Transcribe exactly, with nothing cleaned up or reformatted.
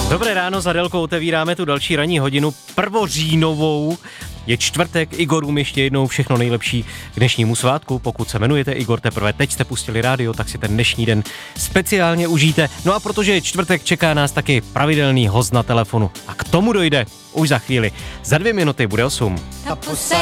Dobré ráno, za Adelkou otevíráme tu další ranní hodinu prvoříjnovou. Je čtvrtek, Igorům ještě jednou všechno nejlepší k dnešnímu svátku. Pokud se jmenujete Igor, teprve teď jste pustili rádio, tak si ten dnešní den speciálně užijte. No a protože je čtvrtek, čeká nás taky pravidelný host na telefonu. A k tomu dojde už za chvíli. Za dvě minuty bude osm.